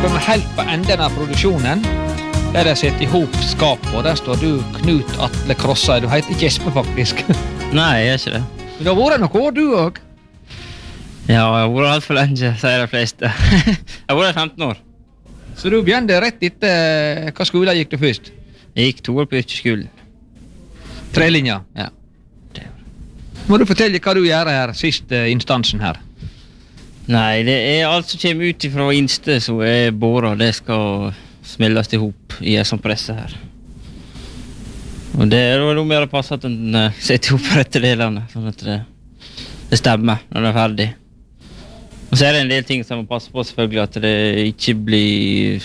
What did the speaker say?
står de helt på enden av produksjonen, der de setter ihop skap, og der står du, Knut Atle Krossa. Du heter ikke Espen, faktisk. Nei, jeg gjør ikke det. Men det har vært noe år, du også. Ja, jeg har vært alt for lenge, sier de fleste. Jeg har vært 15 år. Så du begynte rett etter hva skole gikk du først? Jeg gikk 2 år på yrkesskolen. Trelinja. Ja. Må du fortelle hva du gjør her, siste instansen her? Nei, det er alt som kommer ut fra innste som er båret, det skal smelles ihop i en sånn presse her. Og det er noe mer å passe at den setter ihop rette delene, sånn at det stemmer når den er ferdig. Og så er det en del ting som må passe på selvfølgelig, at det ikke blir